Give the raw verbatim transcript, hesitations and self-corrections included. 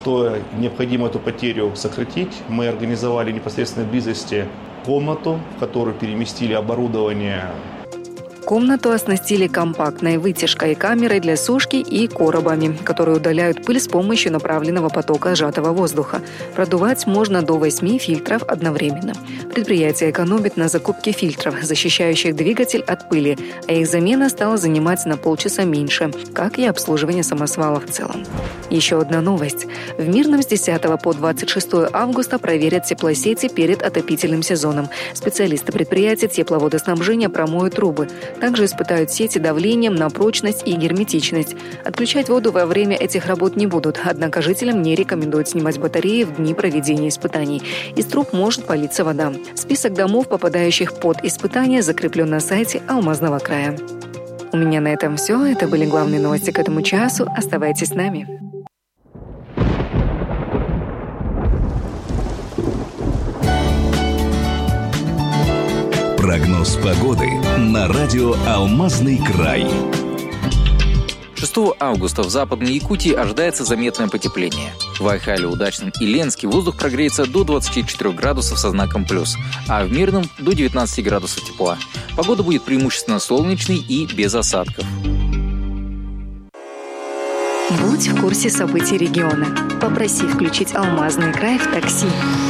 То необходимо эту потерю сократить. Мы организовали в непосредственной близости комнату, в которую переместили оборудование. Комнату оснастили компактной вытяжкой, камерой для сушки и коробами, которые удаляют пыль с помощью направленного потока сжатого воздуха. Продувать можно до восьми фильтров одновременно. Предприятие экономит на закупке фильтров, защищающих двигатель от пыли, а их замена стала занимать на полчаса меньше, как и обслуживание самосвала в целом. Еще одна новость. В Мирном с десятого по двадцать шестое августа проверят теплосети перед отопительным сезоном. Специалисты предприятия тепловодоснабжения промоют трубы. Также испытают сети давлением на прочность и герметичность. Отключать воду во время этих работ не будут, однако жителям не рекомендуют снимать батареи в дни проведения испытаний. Из труб может палиться вода. Список домов, попадающих под испытания, закреплен на сайте Алмазного края. У меня на этом все. Это были главные новости к этому часу. Оставайтесь с нами. Прогноз погоды на радио «Алмазный край». шестого августа в Западной Якутии ожидается заметное потепление. В Айхале, Удачном и Ленске воздух прогреется до двадцати четырёх градусов со знаком плюс, а в Мирном – до девятнадцати градусов тепла. Погода будет преимущественно солнечной и без осадков. Будь в курсе событий региона. Попроси включить «Алмазный край» в такси.